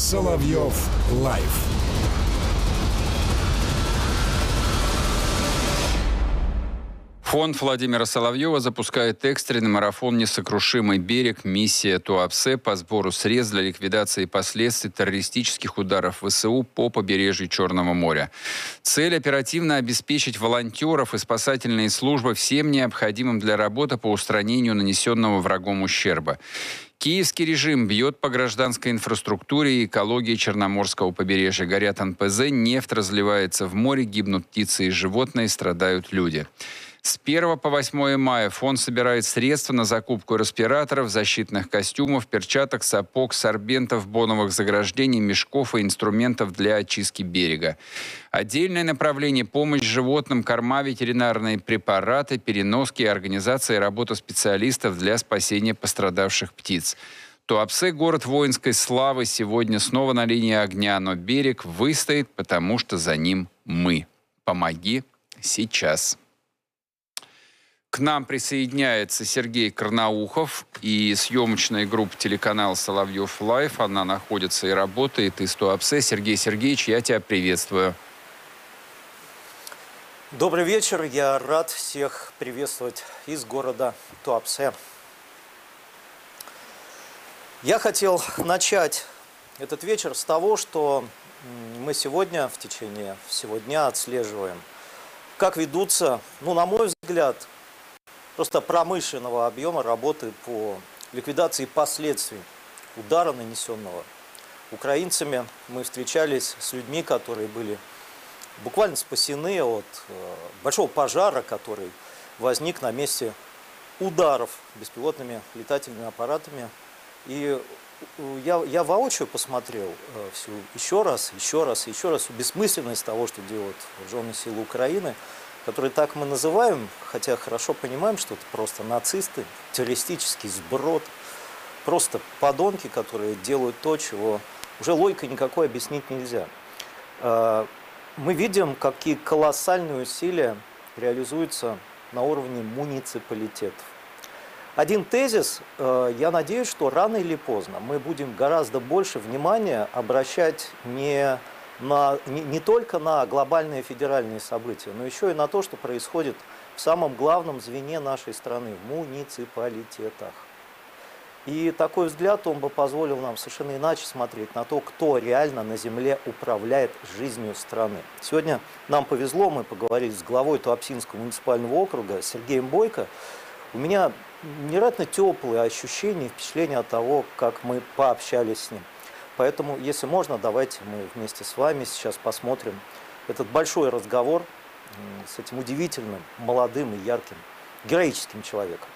Соловьев Лайв. Фонд Владимира Соловьева запускает экстренный марафон «Несокрушимый берег. Миссия Туапсе» по сбору средств для ликвидации последствий террористических ударов ВСУ по побережью Черного моря. Цель – оперативно обеспечить волонтеров и спасательные службы всем необходимым для работы по устранению нанесенного врагом ущерба. Киевский режим бьет по гражданской инфраструктуре и экологии Черноморского побережья. Горят НПЗ, нефть разливается в море, гибнут птицы и животные, страдают люди. С 1 по 8 мая фонд собирает средства на закупку респираторов, защитных костюмов, перчаток, сапог, сорбентов, боновых заграждений, мешков и инструментов для очистки берега. Отдельное направление – помощь животным, корма, ветеринарные препараты, переноски и организация работы специалистов для спасения пострадавших птиц. Туапсе – город воинской славы, сегодня снова на линии огня, но берег выстоит, потому что за ним мы. Помоги сейчас. К нам присоединяется Сергей Карнаухов и съемочная группа телеканала «Соловьев Лайв». Она находится и работает из Туапсе. Сергей Сергеевич, я тебя приветствую. Добрый вечер. Я рад всех приветствовать из города Туапсе. Я хотел начать этот вечер с того, что мы сегодня в течение всего дня отслеживаем, как ведутся, на мой взгляд, просто промышленного объема работы по ликвидации последствий удара, нанесенного украинцами. Мы встречались с людьми, которые были буквально спасены от большого пожара, который возник на месте ударов беспилотными летательными аппаратами. И я воочию посмотрел еще раз бессмысленность того, что делают вооруженные силы Украины, которые так мы называем, хотя хорошо понимаем, что это просто нацисты, террористический сброд, просто подонки, которые делают то, чего уже логикой никакой объяснить нельзя. Мы видим, какие колоссальные усилия реализуются на уровне муниципалитетов. Один тезис, я надеюсь, что рано или поздно мы будем гораздо больше внимания обращать не только на глобальные федеральные события, но еще и на то, что происходит в самом главном звене нашей страны, в муниципалитетах. И такой взгляд, он бы позволил нам совершенно иначе смотреть на то, кто реально на земле управляет жизнью страны. Сегодня нам повезло, мы поговорили с главой Туапсинского муниципального округа Сергеем Бойко. У меня невероятно теплые ощущения, впечатления от того, как мы пообщались с ним. Поэтому, если можно, давайте мы вместе с вами сейчас посмотрим этот большой разговор с этим удивительным, молодым и ярким, героическим человеком.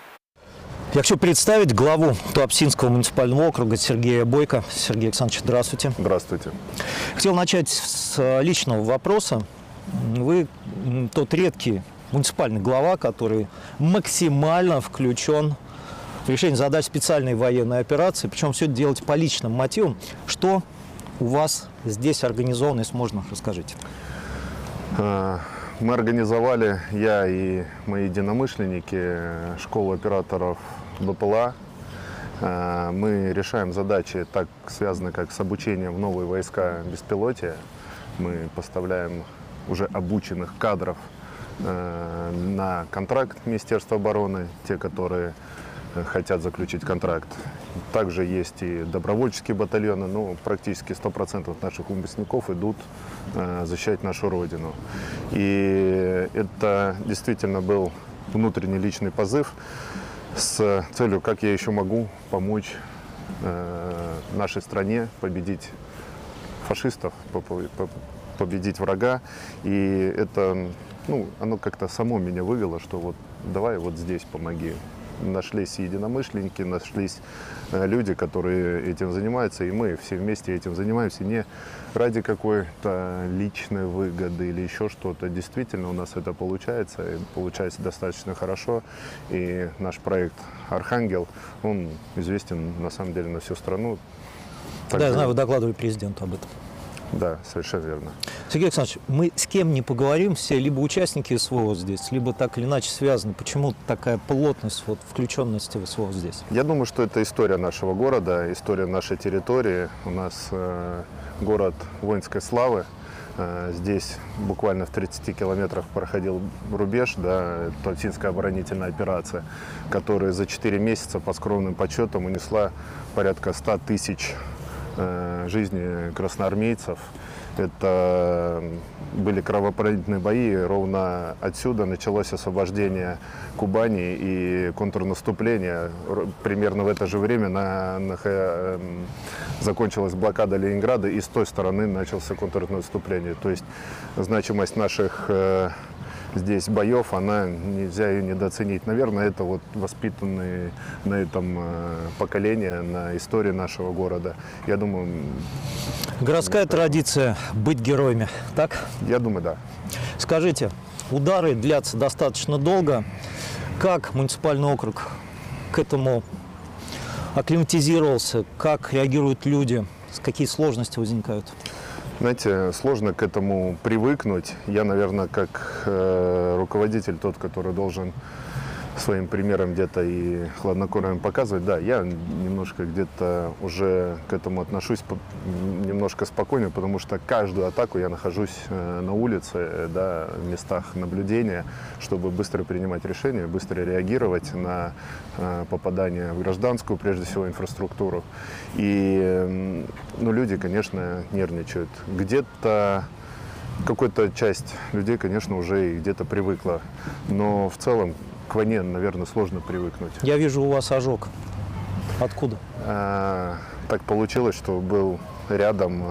Я хочу представить главу Туапсинского муниципального округа Сергея Бойко. Сергей Александрович, здравствуйте. Здравствуйте. Хотел начать с личного вопроса. Вы тот редкий муниципальный глава, который максимально включен в решение задач специальной военной операции, причем все это делать по личным мотивам. Что у вас здесь организовано, если можно, расскажите. Мы организовали, я и мои единомышленники, школу операторов БПЛА. Мы решаем задачи, так связанные как с обучением в новые войска беспилотия. Мы поставляем уже обученных кадров на контракт Министерства обороны, те, которые хотят заключить контракт. Также есть и добровольческие батальоны, но практически 100% наших выпускников идут защищать нашу Родину. И это действительно был внутренний личный позыв с целью, как я еще могу помочь нашей стране победить фашистов, победить врага. И это, оно как-то само меня вывело, что вот давай вот здесь помоги. Нашлись единомышленники, нашлись люди, которые этим занимаются, и мы все вместе этим занимаемся не ради какой-то личной выгоды или еще что-то. Действительно, у нас это получается, и получается достаточно хорошо. И наш проект «Архангел», он известен на самом деле на всю страну. Да, я знаю, вы докладывали президенту об этом. Да, совершенно верно. Сергей Александрович, мы с кем не поговорим, все либо участники СВО здесь, либо так или иначе связаны. Почему такая плотность включенности в СВО здесь? Я думаю, что это история нашего города, история нашей территории. У нас город воинской славы. Здесь буквально в 30 километрах проходил рубеж, да, Туапсинская оборонительная операция, которая за 4 месяца по скромным подсчетам унесла порядка 100 тысяч жизней красноармейцев. Это были кровопролитные бои. Ровно отсюда началось освобождение Кубани и контрнаступление. Примерно в это же время закончилась блокада Ленинграда, и с той стороны начался контрнаступление. То есть значимость наших здесь боев, она нельзя ее недооценить. Наверное, это вот воспитанные на этом поколение, на истории нашего города. Я думаю... Городская традиция быть героями, так? Я думаю, да. Скажите, удары длятся достаточно долго. Как муниципальный округ к этому акклиматизировался? Как реагируют люди? Какие сложности возникают? Знаете, сложно к этому привыкнуть. Я, наверное, как руководитель, тот, который должен своим примером где-то и хладнокровием показывать, да, я немножко где-то уже к этому отношусь немножко спокойнее, потому что каждую атаку я нахожусь на улице, да, в местах наблюдения, чтобы быстро принимать решения, быстро реагировать на попадание в гражданскую, прежде всего, инфраструктуру. И люди, конечно, нервничают. Где-то какая-то часть людей, конечно, уже и где-то привыкла, но в целом к войне, наверное, сложно привыкнуть. Я вижу, у вас ожог. Откуда? Так получилось, что был рядом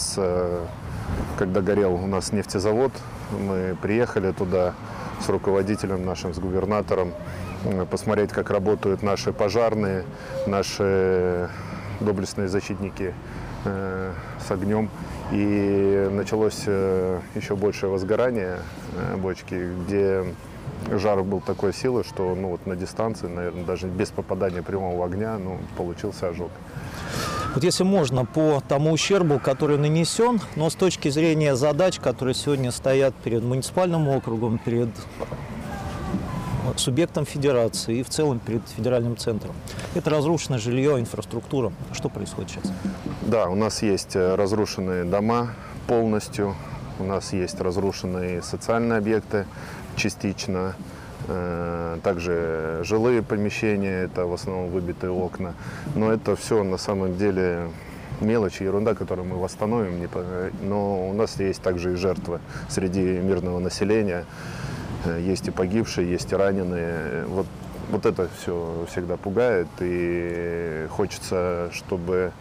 когда горел у нас нефтезавод. Мы приехали туда с руководителем нашим, с губернатором, посмотреть, как работают наши пожарные, наши доблестные защитники с огнем. И началось еще большее возгорание бочки, где жар был такой силы, что на дистанции, наверное, даже без попадания прямого огня, получился ожог. Вот если можно, по тому ущербу, который нанесен, но с точки зрения задач, которые сегодня стоят перед муниципальным округом, перед субъектом федерации и в целом перед федеральным центром. Это разрушенное жилье, инфраструктура. Что происходит сейчас? Да, у нас есть разрушенные дома полностью, у нас есть разрушенные социальные объекты частично, также жилые помещения, это в основном выбитые окна. Но это все на самом деле мелочи, ерунда, которую мы восстановим. Но у нас есть также и жертвы среди мирного населения. Есть и погибшие, есть и раненые. Вот это все всегда пугает, и хочется, чтобы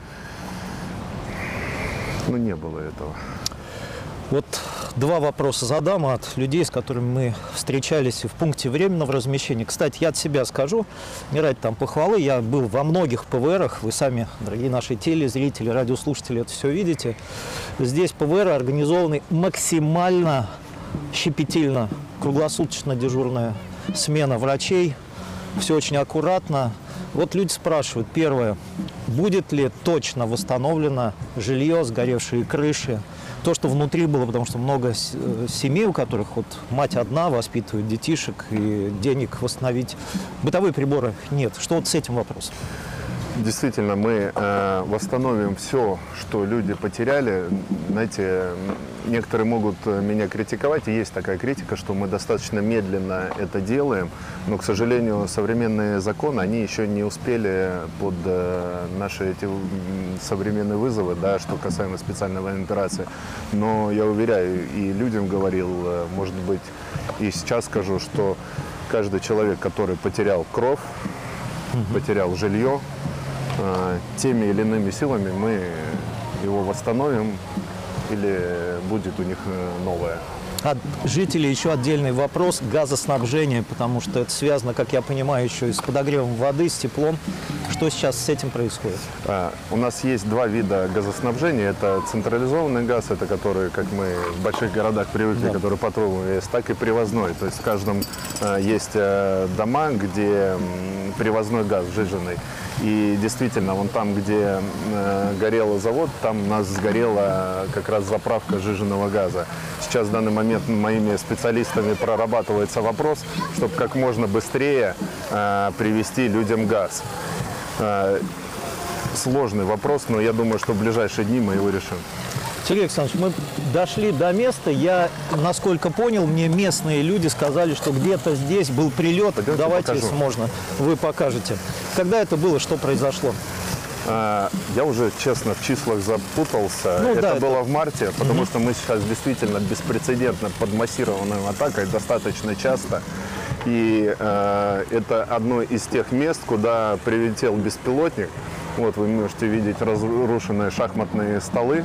не было этого. Вот два вопроса задам от людей, с которыми мы встречались в пункте временного размещения. Кстати, я от себя скажу, не ради похвалы, я был во многих ПВРах, вы сами, дорогие наши телезрители, радиослушатели, это все видите. Здесь ПВРы организованы максимально щепетильно, круглосуточно дежурная смена врачей, все очень аккуратно. Вот люди спрашивают, первое, будет ли точно восстановлено жилье, сгоревшие крыши, то, что внутри было, потому что много семей, у которых мать одна воспитывает детишек, и денег восстановить бытовые приборы нет. Что вот с этим вопросом? Действительно, мы восстановим все, что люди потеряли. Знаете, некоторые могут меня критиковать, и есть такая критика, что мы достаточно медленно это делаем, но, к сожалению, современные законы, они еще не успели под наши эти современные вызовы, да, что касаемо специальной военной операции. Но я уверяю, и людям говорил, может быть, и сейчас скажу, что каждый человек, который потерял кровь, потерял жилье, теми или иными силами мы его восстановим или будет у них новое. От жителей еще отдельный вопрос газоснабжения, потому что это связано, как я понимаю, еще и с подогревом воды, с теплом. Что сейчас с этим происходит? У нас есть два вида газоснабжения. Это централизованный газ, это который, как мы в больших городах привыкли, да, который по трубам есть, так и привозной. То есть в каждом есть дома, где привозной газ сжиженный. И действительно, вон там, где горел завод, там у нас сгорела как раз заправка сжиженного газа. Сейчас в данный момент моими специалистами прорабатывается вопрос, чтобы как можно быстрее привезти людям газ. Сложный вопрос, но я думаю, что в ближайшие дни мы его решим. Сергей Александрович, мы дошли до места. Я, насколько понял, мне местные люди сказали, что где-то здесь был прилет. Пойдемте давайте, покажу. если можно, вы покажете. Когда это было, что произошло? Я уже, честно, в числах запутался. Ну, это было в марте, потому что мы сейчас действительно беспрецедентно под массированной атакой, достаточно часто. И это одно из тех мест, куда прилетел беспилотник. Вот вы можете видеть разрушенные шахматные столы,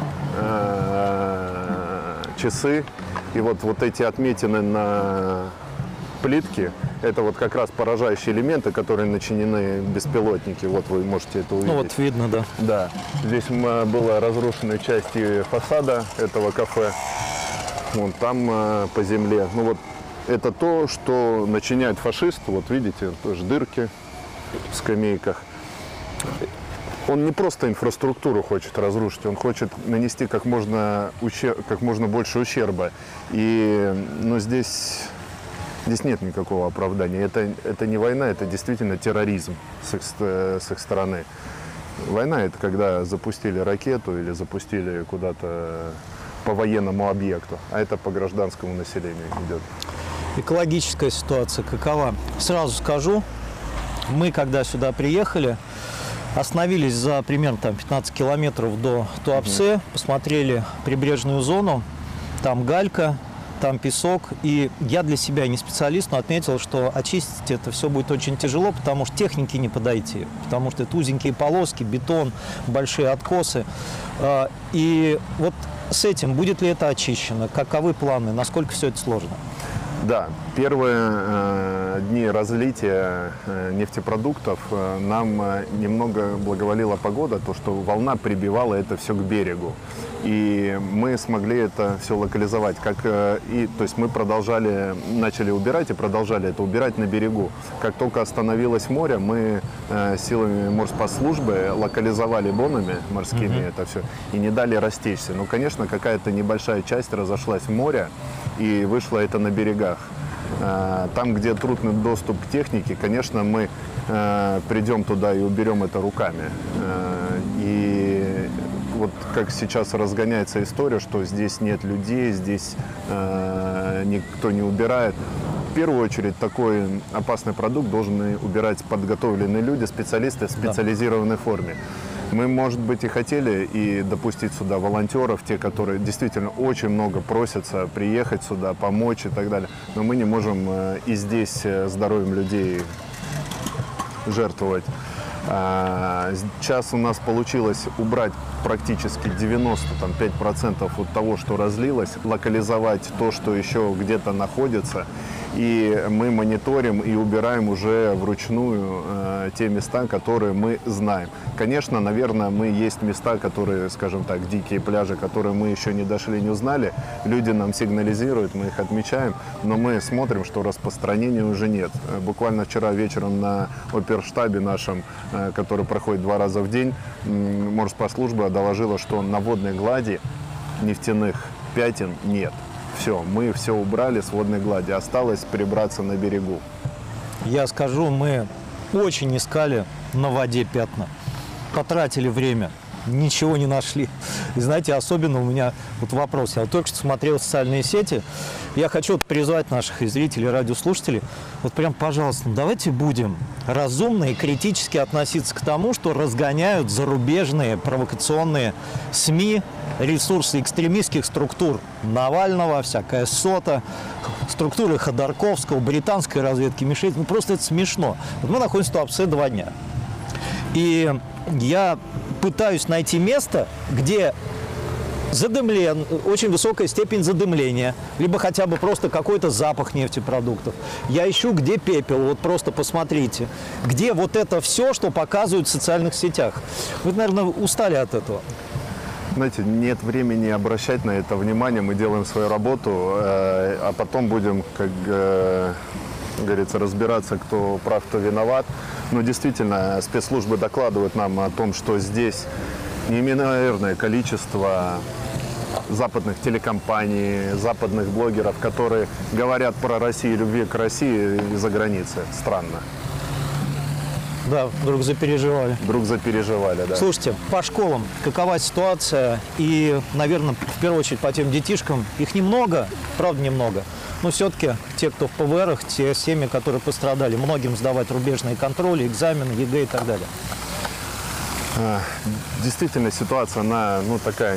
часы. И вот эти отметины на плитке, это вот как раз поражающие элементы, которые начинены беспилотники. Вот вы можете это увидеть. Ну вот видно, да. Да. Здесь была разрушена часть фасада этого кафе. Вон там по земле. Ну вот это то, что начиняет фашист. Вот видите, тоже дырки в скамейках. Он не просто инфраструктуру хочет разрушить, он хочет нанести как можно больше ущерба. И здесь нет никакого оправдания. Это не война, это действительно терроризм с их стороны. Война – это когда запустили ракету или запустили куда-то по военному объекту, а это по гражданскому населению идет. Экологическая ситуация какова? Сразу скажу, мы, когда сюда приехали, остановились за примерно 15 километров до Туапсе, посмотрели прибрежную зону, там галька, там песок. И я для себя не специалист, но отметил, что очистить это все будет очень тяжело, потому что техники не подойти, потому что это узенькие полоски, бетон, большие откосы. И вот с этим будет ли это очищено? Каковы планы? Насколько все это сложно? Да, первые дни разлития нефтепродуктов нам немного благоволила погода, то, что волна прибивала это все к берегу. И мы смогли это все локализовать. То есть мы начали убирать и продолжали это убирать на берегу. Как только остановилось море, мы силами морспасслужбы локализовали бонами морскими это все и не дали растечься. Но, конечно, какая-то небольшая часть разошлась в море и вышло это на берегах. Там, где трудный доступ к технике, конечно, мы придем туда и уберем это руками. И вот как сейчас разгоняется история, что здесь нет людей, здесь никто не убирает. В первую очередь такой опасный продукт должны убирать подготовленные люди, специалисты в специализированной форме. Мы, может быть, и хотели и допустить сюда волонтеров, те, которые действительно очень много просятся приехать сюда, помочь и так далее. Но мы не можем и здесь здоровьем людей жертвовать. Сейчас у нас получилось убрать практически 95% от того, что разлилось, локализовать то, что еще где-то находится. И мы мониторим и убираем уже вручную те места, которые мы знаем. Конечно, наверное, есть места, которые, скажем так, дикие пляжи, которые мы еще не дошли, не узнали. Люди нам сигнализируют, мы их отмечаем, но мы смотрим, что распространения уже нет. Буквально вчера вечером на оперштабе нашем, который проходит 2 раза в день, морспасслужба доложила, что на водной глади нефтяных пятен нет. Все, мы все убрали с водной глади, осталось прибраться на берегу. Я скажу, мы очень искали на воде пятна, потратили время, ничего не нашли. И знаете, особенно у меня вот вопрос. Я только что смотрел социальные сети. Я хочу призвать наших зрителей, радиослушателей. Вот прям, пожалуйста, давайте будем разумно и критически относиться к тому, что разгоняют зарубежные провокационные СМИ, ресурсы экстремистских структур Навального, всякая СОТа, структуры Ходорковского, британской разведки Мишель. Ну, просто это смешно. Вот мы находимся в Туапсе 2 дня. И я пытаюсь найти место, где очень высокая степень задымления, либо хотя бы просто какой-то запах нефтепродуктов. Я ищу, где пепел, вот просто посмотрите, где вот это все, что показывают в социальных сетях. Вы, наверное, устали от этого. Знаете, нет времени обращать на это внимание, мы делаем свою работу, а потом будем, как как говорится, разбираться, кто прав, кто виноват. Но действительно, спецслужбы докладывают нам о том, что здесь неимоверное количество западных телекомпаний, западных блогеров, которые говорят про Россию, любви к России из-за границы. Странно. Да, вдруг запереживали. Вдруг запереживали, да. Слушайте, по школам какова ситуация? И, наверное, в первую очередь по тем детишкам, их немного, правда немного, но все-таки те, кто в ПВРах, те семьи, которые пострадали, многим сдавать рубежные контроли, экзамены, ЕГЭ и так далее. Действительно, ситуация, она такая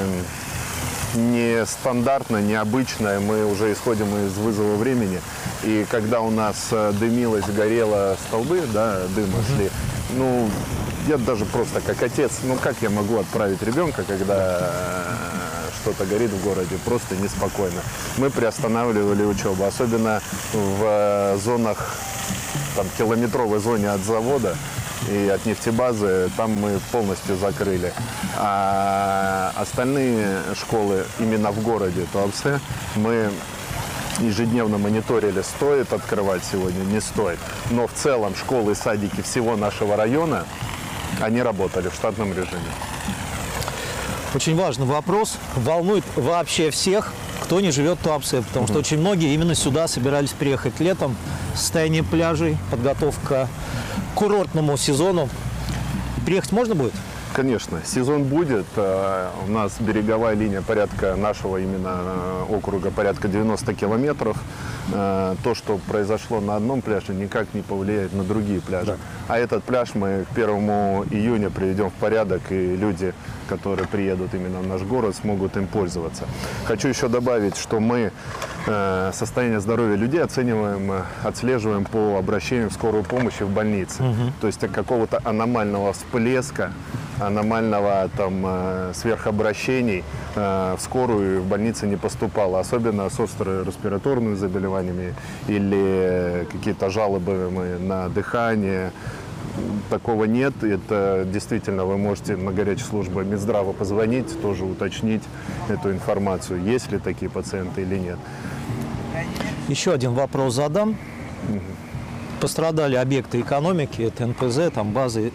не стандартная, необычная. Мы уже исходим из вызова времени. И когда у нас дымилось, горело столбы, да, дыма шли, я даже просто как отец, как я могу отправить ребенка, когда что-то горит в городе, просто неспокойно. Мы приостанавливали учебу, особенно в зонах, километровой зоне от завода и от нефтебазы, там мы полностью закрыли. А остальные школы именно в городе Туапсе мы ежедневно мониторили, стоит открывать сегодня, не стоит. Но в целом школы и садики всего нашего района, они работали в штатном режиме. Очень важный вопрос, волнует вообще всех, кто не живет в Туапсе, потому что очень многие именно сюда собирались приехать летом. Состояние пляжей, подготовка к курортному сезону. Приехать можно будет? Конечно, сезон будет. У нас береговая линия порядка нашего именно округа, порядка 90 километров. То, что произошло на одном пляже, никак не повлияет на другие пляжи. Да. А этот пляж мы к 1 июня приведем в порядок, и люди, которые приедут именно в наш город, смогут им пользоваться. Хочу еще добавить, что мы состояние здоровья людей отслеживаем по обращению в скорую помощь и в больнице. То есть какого-то аномального всплеска, аномального сверхобращений в скорую и в больнице не поступало, особенно с остро-респираторными заболеваниями или какие-то жалобы на дыхание. Такого нет. Это действительно вы можете на горячую службу Минздрава позвонить, тоже уточнить эту информацию, есть ли такие пациенты или нет. Еще один вопрос задам. Пострадали объекты экономики, это НПЗ, базы.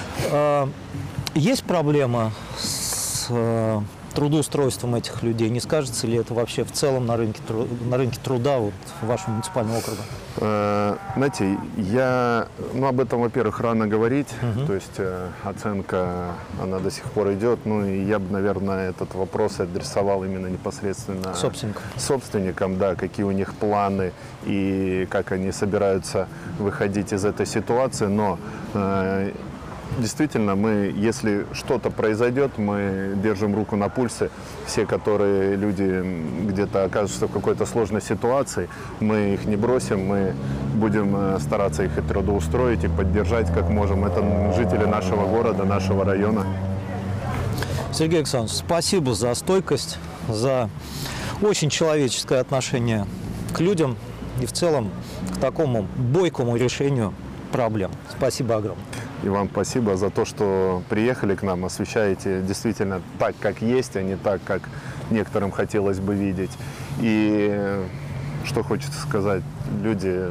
Есть проблема с трудоустройством этих людей? Не скажется ли это вообще в целом на рынке труда вашего муниципального округа? Знаете, об этом, во-первых, рано говорить, то есть оценка, она до сих пор идет, и я бы, наверное, этот вопрос адресовал именно непосредственно собственникам, да, какие у них планы и как они собираются выходить из этой ситуации, но действительно, если что-то произойдет, мы держим руку на пульсе. Все, которые люди где-то окажутся в какой-то сложной ситуации, мы их не бросим, мы будем стараться их и трудоустроить, и поддержать как можем. Это жители нашего города, нашего района. Сергей Александрович, спасибо за стойкость, за очень человеческое отношение к людям и в целом к такому бойкому решению проблем. Спасибо огромное. И вам спасибо за то, что приехали к нам, освещаете действительно так, как есть, а не так, как некоторым хотелось бы видеть. И что хочется сказать, люди,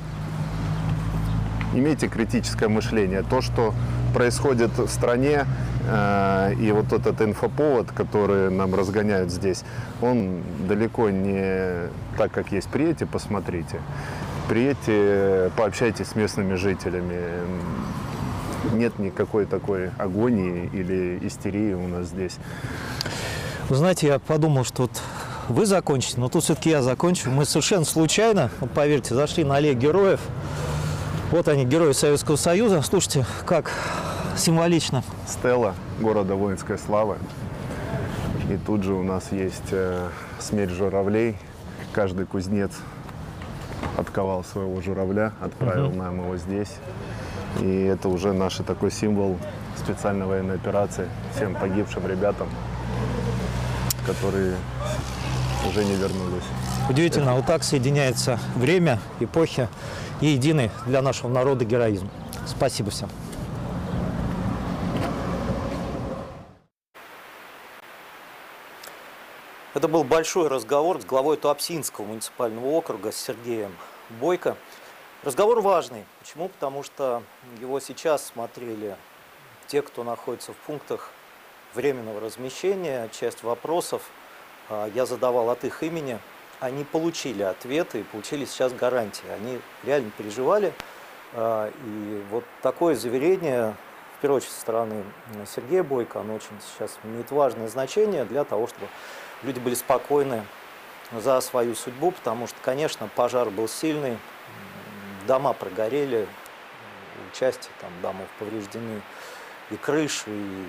имейте критическое мышление. То, что происходит в стране, и вот этот инфоповод, который нам разгоняют здесь, он далеко не так, как есть. Приедьте, посмотрите. Приедьте, пообщайтесь с местными жителями. Нет никакой такой агонии или истерии у нас здесь. Вы знаете, я подумал, что вы закончите, но тут все-таки я закончу. Мы совершенно случайно, поверьте, зашли на аллею героев. Вот они, герои Советского Союза. Слушайте, как символично. Стелла города воинской славы. И тут же у нас есть смерть журавлей. Каждый кузнец отковал своего журавля, отправил нам его здесь. И это уже наш такой символ специальной военной операции всем погибшим ребятам, которые уже не вернулись. Удивительно, вот так соединяется время, эпохи и единый для нашего народа героизм. Спасибо всем. Это был большой разговор с главой Туапсинского муниципального округа с Сергеем Бойко. Разговор важный. Почему? Потому что его сейчас смотрели те, кто находится в пунктах временного размещения. Часть вопросов я задавал от их имени. Они получили ответы и получили сейчас гарантии. Они реально переживали. И вот такое заверение, в первую очередь, со стороны Сергея Бойко, оно очень сейчас имеет важное значение для того, чтобы люди были спокойны за свою судьбу, потому что, конечно, пожар был сильный, дома прогорели, части там домов повреждены, и крыши,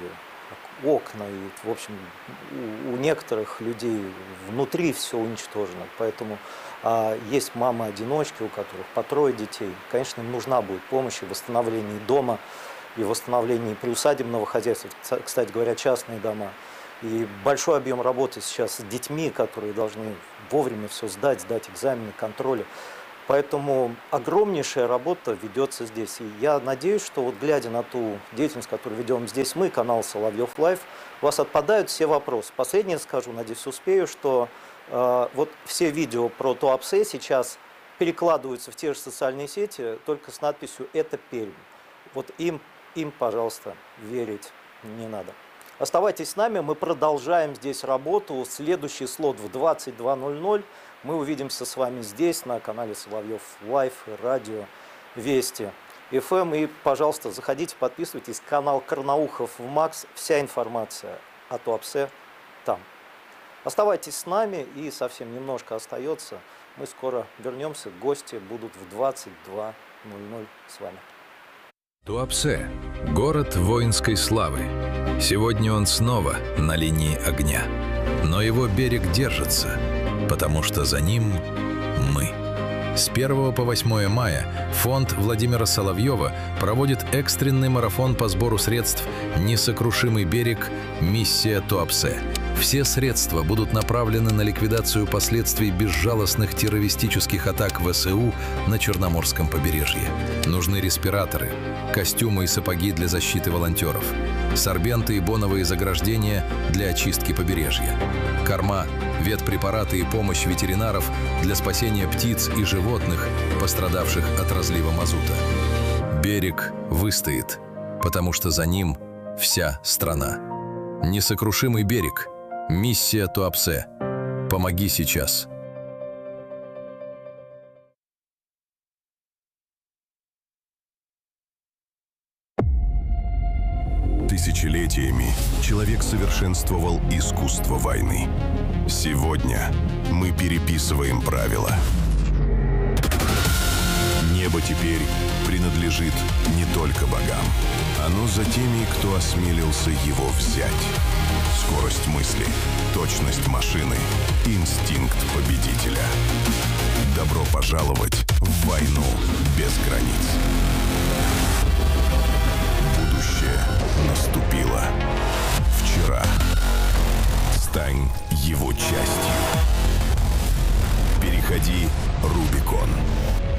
и окна, и, в общем, у некоторых людей внутри все уничтожено. Поэтому есть мамы-одиночки, у которых по 3 детей. Конечно, им нужна будет помощь в восстановлении дома, и в восстановлении приусадебного хозяйства, кстати говоря, частные дома. И большой объем работы сейчас с детьми, которые должны вовремя все сдать экзамены, контроли. Поэтому огромнейшая работа ведется здесь. И я надеюсь, что вот глядя на ту деятельность, которую ведем здесь мы, канал Соловьев Лайв, у вас отпадают все вопросы. Последнее скажу, надеюсь, успею, что вот все видео про Туапсе сейчас перекладываются в те же социальные сети, только с надписью «Это Пермь». Вот им, пожалуйста, верить не надо. Оставайтесь с нами, мы продолжаем здесь работу. Следующий слот в 22:00. Мы увидимся с вами здесь, на канале Соловьев Лайв и радио Вести ФМ. И, пожалуйста, заходите, подписывайтесь. Канал Карнаухов в Макс. Вся информация о Туапсе там. Оставайтесь с нами, и совсем немножко остается. Мы скоро вернемся, гости будут в 22:00 с вами. Туапсе – город воинской славы. Сегодня он снова на линии огня. Но его берег держится, потому что за ним мы. С 1 по 8 мая фонд Владимира Соловьева проводит экстренный марафон по сбору средств «Несокрушимый берег. Миссия Туапсе». Все средства будут направлены на ликвидацию последствий безжалостных террористических атак ВСУ на Черноморском побережье. Нужны респираторы, костюмы и сапоги для защиты волонтеров, сорбенты и боновые заграждения для очистки побережья, корма, ветпрепараты и помощь ветеринаров для спасения птиц и животных, пострадавших от разлива мазута. Берег выстоит, потому что за ним вся страна. Несокрушимый берег. Миссия Туапсе. Помоги сейчас. Тысячелетиями человек совершенствовал искусство войны. Сегодня мы переписываем правила. Небо теперь принадлежит не только богам. Оно за теми, кто осмелился его взять. Скорость мысли, точность машины, инстинкт победителя. Добро пожаловать в войну без границ. Будущее наступило. Вчера. Стань его частью. Переходи Рубикон.